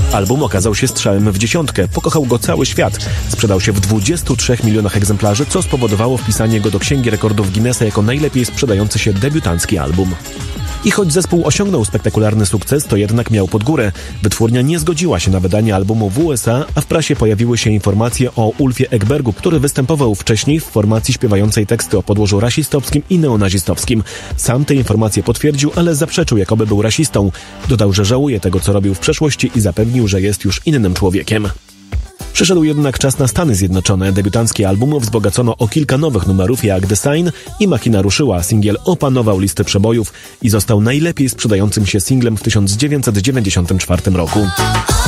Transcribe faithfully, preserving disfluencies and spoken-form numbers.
Album okazał się strzałem w dziesiątkę, pokochał go cały świat. Sprzedał się w dwudziestu trzech milionach egzemplarzy, co spowodowało wpisanie go do Księgi Rekordów Guinnessa jako najlepiej sprzedający się debiutancki album. I choć zespół osiągnął spektakularny sukces, to jednak miał pod górę. Wytwórnia nie zgodziła się na wydanie albumu w U S A, a w prasie pojawiły się informacje o Ulfie Ekbergu, który występował wcześniej w formacji śpiewającej teksty o podłożu rasistowskim i neonazistowskim. Sam te informacje potwierdził, ale zaprzeczył, jakoby był rasistą. Dodał, że żałuje tego, co robił w przeszłości i zapewnił, że jest już innym człowiekiem. Przyszedł jednak czas na Stany Zjednoczone. Debiutancki album wzbogacono o kilka nowych numerów jak The Sign i Machina ruszyła. Singiel opanował listy przebojów i został najlepiej sprzedającym się singlem w tysiąc dziewięćset dziewięćdziesiątym czwartym roku.